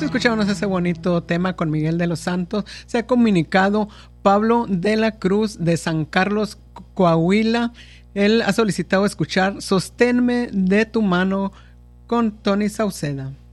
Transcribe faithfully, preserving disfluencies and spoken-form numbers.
escuchamos ese bonito tema con Miguel de los Santos. Se ha comunicado Pablo de la Cruz de San Carlos, Coahuila. Él ha solicitado escuchar Sosténme de tu mano con Tony Sauceda.